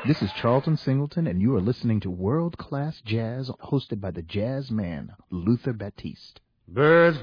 This is Charlton Singleton, and you are listening to World Class Jazz, hosted by the jazz man, Luther Batiste. Birds